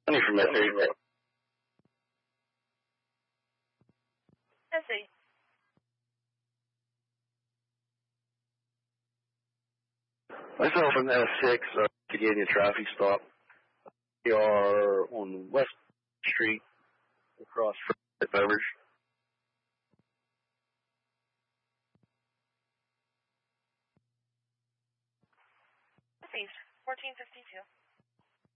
Money from SA. SA. Myself and S6 getting a traffic stop. We are on West Street across from Beverage. East, 1452.